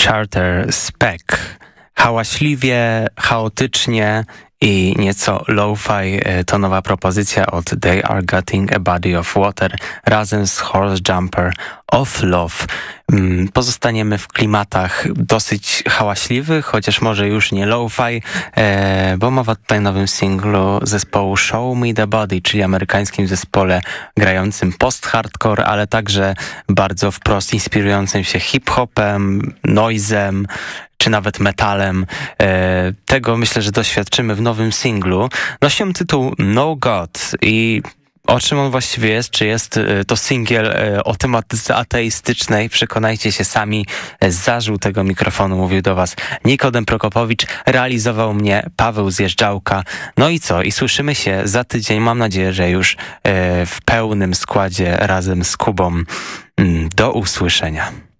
Charter Spec. Hałaśliwie, chaotycznie i nieco lo-fi to nowa propozycja od They Are Getting a Body of Water razem z Horse Jumper of Love. Pozostaniemy w klimatach dosyć hałaśliwych, chociaż może już nie lo-fi, bo mowa tutaj o nowym singlu zespołu Show Me The Body, czyli amerykańskim zespole grającym post-hardcore, ale także bardzo wprost inspirującym się hip-hopem, noizem, czy nawet metalem. Tego myślę, że doświadczymy w nowym singlu. Nosi on tytuł No God i o czym on właściwie jest? Czy jest to singiel o tematyce ateistycznej? Przekonajcie się sami. Zza żółtego mikrofonu mówił do was Nikodem Prokopowicz. Realizował mnie Paweł Zjeżdżałka. No i co? I słyszymy się za tydzień. Mam nadzieję, że już w pełnym składzie razem z Kubą. Do usłyszenia.